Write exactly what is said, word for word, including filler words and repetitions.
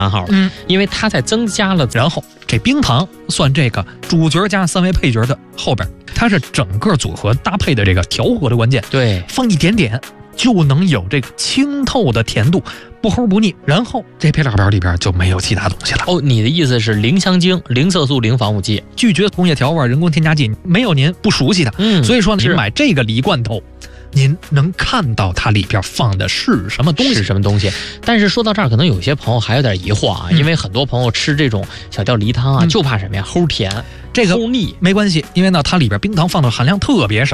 暗号了， 嗯， 因为它在增加了， 然后这冰糖算这个主角加三位配角的后边，它是整个组合搭配的这个调和的关键。 对， 放一点点就能有这个清透的甜度，不齁不腻。然后这配料表里边就没有其他东西了。 哦，你的意思是零香精、零色素、零防腐剂， 拒绝工业调味、人工添加剂，没有您不熟悉的。 嗯， 所以说您是买这个梨罐头，您能看到它里边放的是什么东西？ 是什么东西？但是说到这儿，可能有些朋友还有点疑惑啊， 嗯因为很多朋友吃这种小吊梨汤啊， 嗯就怕什么呀？齁甜， 这个齁腻。 没关系，因为呢它里边冰糖放的含量特别少。